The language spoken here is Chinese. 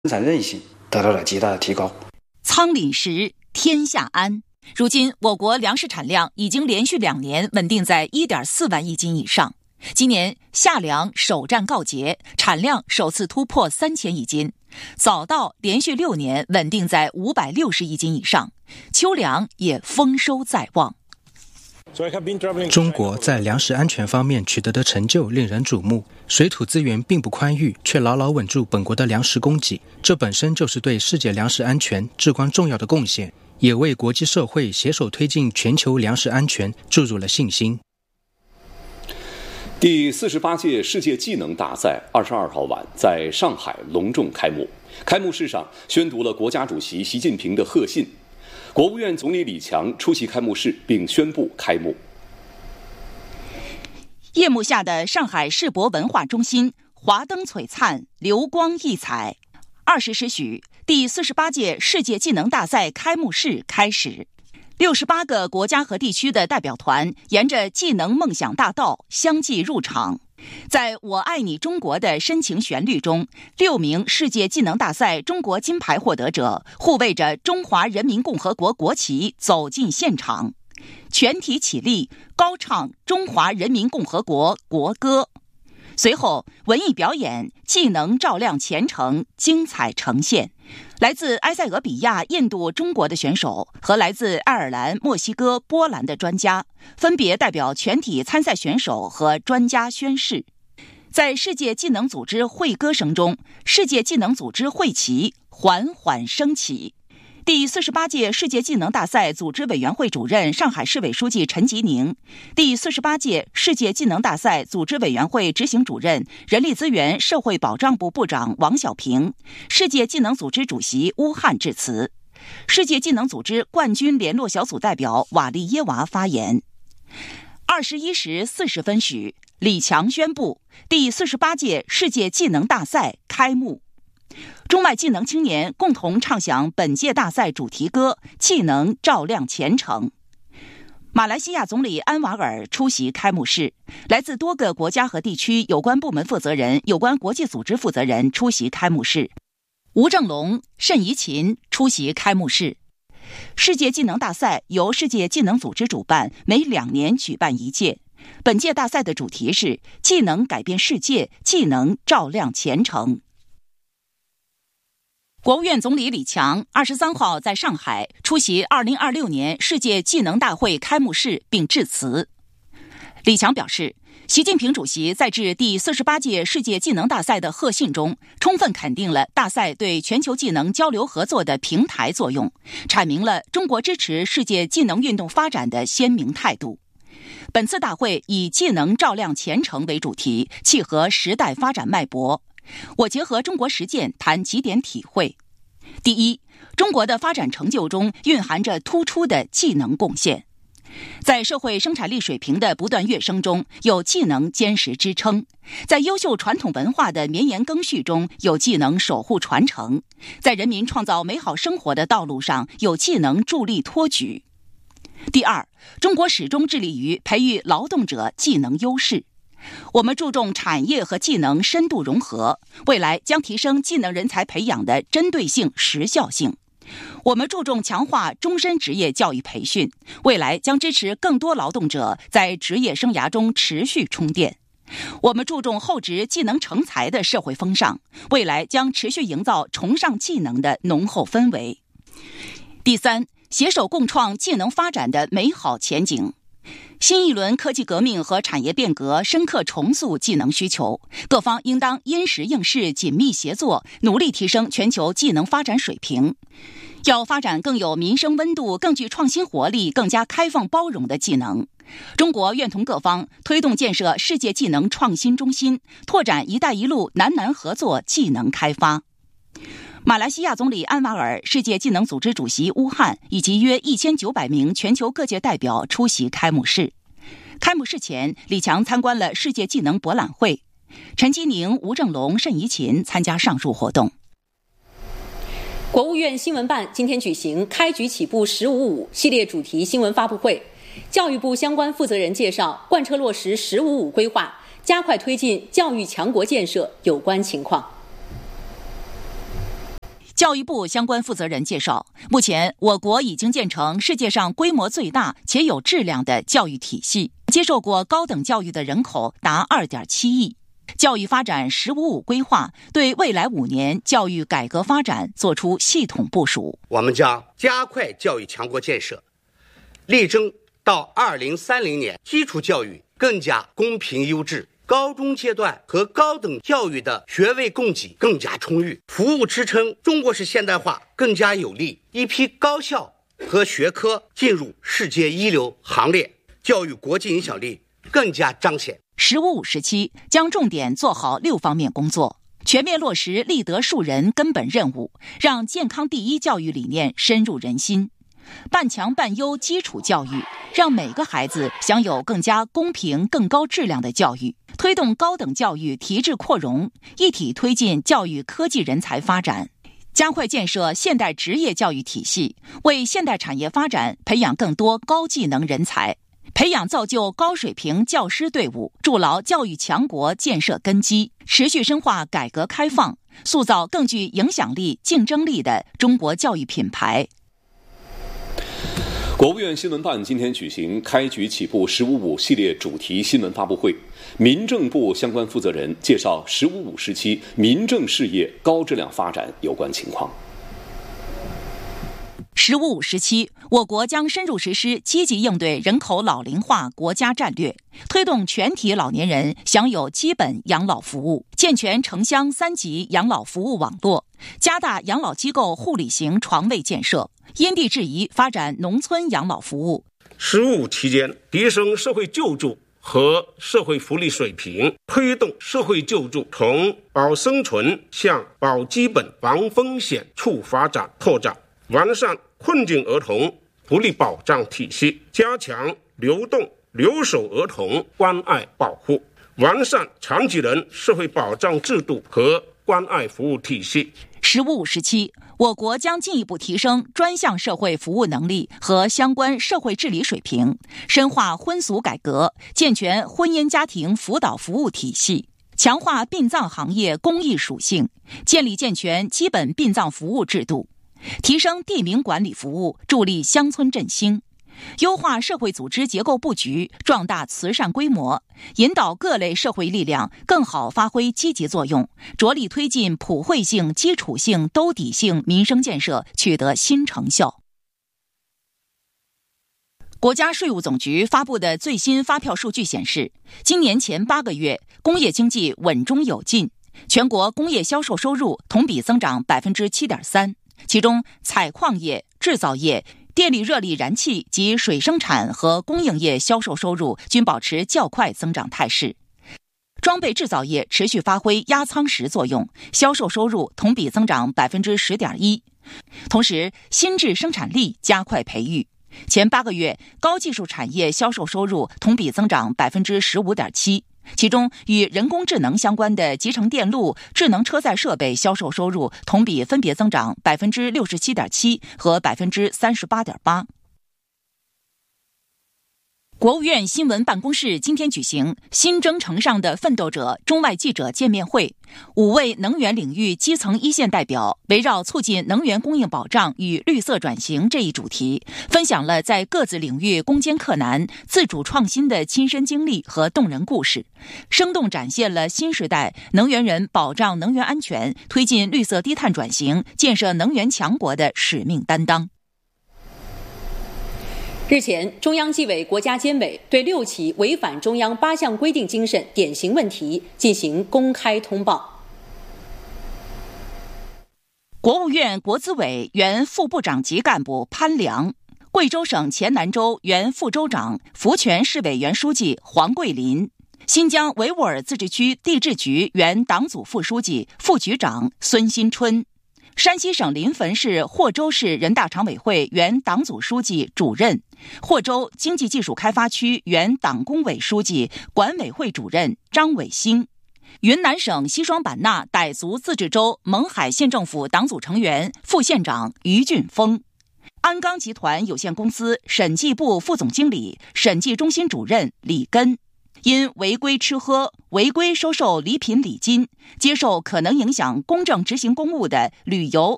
产韧性得到了极大的提高。 仓廪实，天下安。如今，我国粮食产量已经连续2年稳定在 1.4 万亿斤以上。今年夏粮首战告捷，产量首次突破3000亿斤；早稻连续6年稳定在560亿斤以上，秋粮也丰收在望。 中国在粮食安全方面取得的成就令人瞩目，水土资源并不宽裕，却牢牢稳住本国的粮食供给，这本身就是对世界粮食安全至关重要的贡献，也为国际社会携手推进全球粮食安全注入了信心。 第48届世界技能大赛22号晚在上海隆重开幕。开幕式上宣读了国家主席习近平的贺信，国务院总理李强出席开幕式并宣布开幕。 夜幕下的上海世博文化中心，华灯璀璨，流光溢彩。20时许，第48届世界技能大赛开幕式开始。68个国家和地区的代表团沿着技能梦想大道相继入场，在我爱你中国的深情旋律中，6名世界技能大赛中国金牌获得者护卫着中华人民共和国国旗走进现场，全体起立，高唱中华人民共和国国歌。随后，文艺表演技能照亮前程精彩呈现。来自埃塞俄比亚、印度、中国的选手和来自爱尔兰、墨西哥、波兰的专家分别代表全体参赛选手和专家宣誓。在世界技能组织会歌声中，世界技能组织会旗缓缓升起。第48届世界技能大赛组织委员会主任、上海市委书记陈吉宁，第48届世界技能大赛组织委员会执行主任、人力资源社会保障部部长王小平，世界技能组织主席乌汉致辞。世界技能组织冠军联络小组代表瓦利耶娃发言。21时40分许，李强宣布第48届世界技能大赛开幕。中外技能青年共同唱响本届大赛主题歌《技能照亮前程》。马来西亚总理安瓦尔出席开幕式，来自多个国家和地区有关部门负责人、有关国际组织负责人出席开幕式。吴正龙、谌怡琴出席开幕式。世界技能大赛由世界技能组织主办，每2年举办1届。本届大赛的主题是“技能改变世界，技能照亮前程”。国务院总理李强23号在上海出席2026年世界技能大会开幕式并致辞。李强表示，习近平主席在致第48届世界技能大赛的贺信中，充分肯定了大赛对全球技能交流合作的平台作用，阐明了中国支持世界技能运动发展的鲜明态度。本次大会以“技能照亮前程”为主题，契合时代发展脉搏。我结合中国实践谈几点体会。第一，中国的发展成就中蕴含着突出的技能贡献。在社会生产力水平的不断跃升中，有技能坚实支撑；在优秀传统文化的绵延更续中，有技能守护传承；在人民创造美好生活的道路上，有技能助力托举。第二，中国始终致力于培育劳动者技能优势。我们注重产业和技能深度融合，未来将提升技能人才培养的针对性、时效性。我们注重强化终身职业教育培训，未来将支持更多劳动者在职业生涯中持续充电。我们注重厚植技能成才的社会风尚，未来将持续营造崇尚技能的浓厚氛围。第三，携手共创技能发展的美好前景。新一轮科技革命和产业变革深刻重塑技能需求，各方应当因时应势紧密协作，努力提升全球技能发展水平。要发展更有民生温度、更具创新活力、更加开放包容的技能。中国愿同各方推动建设世界技能创新中心，拓展“一带一路”南南合作技能开发。马来西亚总理安瓦尔、世界技能组织主席乌汉以及约1900名全球各界代表出席开幕式。开幕式前，李强参观了世界技能博览会。陈吉宁、吴正龙、谌怡琴参加上述活动。 国务院新闻办今天举行开局起步“1055”系列主题新闻发布会，教育部相关负责人介绍贯彻落实“1055”规划，加快推进教育强国建设有关情况。 教育部相关负责人介绍，目前我国已经建成世界上规模最大且有质量的教育体系，接受过高等教育的人口达 2.7 亿。教育发展“15+5”规划对未来5年教育改革发展作出系统部署。 我们将加快教育强国建设，力争到2030年，基础教育更加公平优质，高中阶段和高等教育的学位供给更加充裕，服务支撑中国式现代化更加有力，一批高校和学科进入世界一流行列，教育国际影响力更加彰显。 “15+5”时期将重点做好6方面工作，全面落实立德树人根本任务，让健康第一教育理念深入人心。半强半优基础教育，让每个孩子享有更加公平、更高质量的教育，推动高等教育提质扩容，一体推进教育科技人才发展，加快建设现代职业教育体系，为现代产业发展培养更多高技能人才，培养造就高水平教师队伍，筑牢教育强国建设根基，持续深化改革开放，塑造更具影响力、竞争力的中国教育品牌。 国务院新闻办今天举行开局起步“15+5”系列主题新闻发布会，民政部相关负责人介绍“15+5”时期民政事业高质量发展有关情况。 “15+5”时期，我国将深入实施积极应对人口老龄化国家战略，推动全体老年人享有基本养老服务，健全城乡3级养老服务网络，加大养老机构护理型床位建设，因地制宜发展农村养老服务。 “15+5”期间，提升社会救助和社会福利水平，推动社会救助从保生存向保基本、防风险处发展拓展，完善困境儿童福利保障体系，加强流动留守儿童关爱保护，完善残疾人社会保障制度和关爱服务体系。 “15+5”时期，我国将进一步提升专项社会服务能力和相关社会治理水平，深化婚俗改革，健全婚姻家庭辅导服务体系，强化殡葬行业公益属性，建立健全基本殡葬服务制度，提升地名管理服务，助力乡村振兴，优化社会组织结构布局，壮大慈善规模，引导各类社会力量更好发挥积极作用，着力推进普惠性、基础性、兜底性民生建设取得新成效。国家税务总局发布的最新发票数据显示，今年前8个月，工业经济稳中有进，全国工业销售收入同比增长 7.3%， 其中采矿业、制造业、电力热力燃气及水生产和供应业销售收入均保持较快增长态势。装备制造业持续发挥压舱石作用，销售收入同比增长 10.1%。同时，新质生产力加快培育。前8个月，高技术产业销售收入同比增长 15.7%， 其中与人工智能相关的集成电路、智能车载设备销售收入同比分别增长 67.7% 和 38.8%。国务院新闻办公室今天举行新征程上的奋斗者中外记者见面会，5位能源领域基层一线代表围绕促进能源供应保障与绿色转型这一主题，分享了在各自领域攻坚克难、自主创新的亲身经历和动人故事，生动展现了新时代能源人保障能源安全、推进绿色低碳转型、建设能源强国的使命担当。 日前，中央纪委国家监委对6起违反中央8项规定精神典型问题进行公开通报。 国务院国资委原副部长级干部潘良，贵州省黔南州原副州长、福泉市委原书记黄桂林，新疆维吾尔自治区地质局原党组副书记、副局长孙新春，山西省临汾市霍州市人大常委会原党组书记、主任，霍州经济技术开发区原党工委书记、管委会主任张伟兴，云南省西双版纳傣族自治州勐海县政府党组成员、副县长于俊峰，鞍钢集团有限公司审计部副总经理、审计中心主任李根，因违规吃喝、违规收受礼品礼金、接受可能影响公正执行公务的旅游、